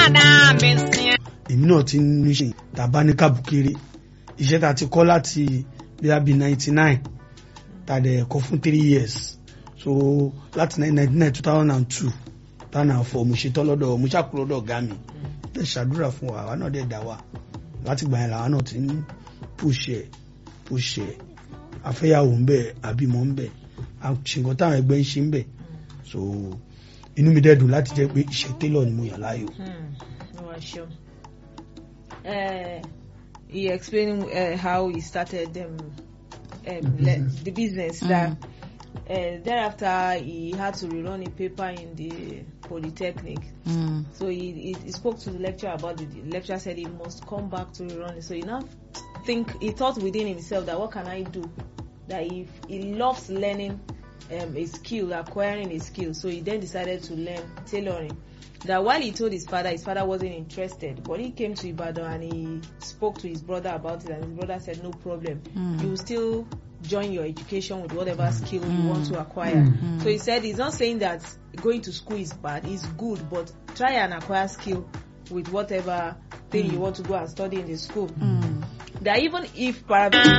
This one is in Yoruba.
èmi náà ti ń ṣe tàbá ní kàbùkéré iṣẹ́ ta ti kọ́ láti bí i 99 tàdé ẹ̀kọ́ fún 3 years so láti 1999 2002 2004 mo ṣe tọ́lọ́dọ̀ mo ṣàkúrò lọ́dọ̀ ọ̀gá mi dẹ̀ ṣàdúrà fún wa àwa náà dẹ̀ dá wa láti gbà yẹn làwa náà ti ń pùṣẹ̀ afẹ́yàwó ń bẹ̀ àbímọ ń bẹ̀ àṣìǹkan táwọn ẹgbẹ́ ń ṣe ń bẹ̀ so inú mi dẹ̀ dùn láti jẹ́ pé iṣẹ́ télọ̀ ni mo yàn láàyò. He explained how he started the business. That thereafter he had to rerun a paper in the Polytechnic. So he spoke to the lecturer about it. The lecturer said he must come back to rerun it. So he thought within himself that what can I do? That if he loves learning a skill, acquiring a skill. So he then decided to learn tailoring. That while he told his father wasn't interested, but he came to Ibadan and he spoke to his brother about it, and his brother said no problem. You will still join your education with whatever skill you want to acquire. So he said he's not saying that going to school is bad, it's good, but try and acquire skill with whatever thing you want to go and study in the school. That even if